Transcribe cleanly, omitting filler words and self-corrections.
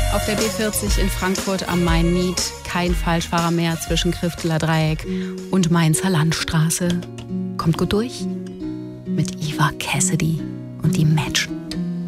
Auf der B40 in Frankfurt am Main-Nied kein Falschfahrer mehr zwischen Krifteler Dreieck und Mainzer Landstraße. Kommt gut durch mit Eva Cassidy.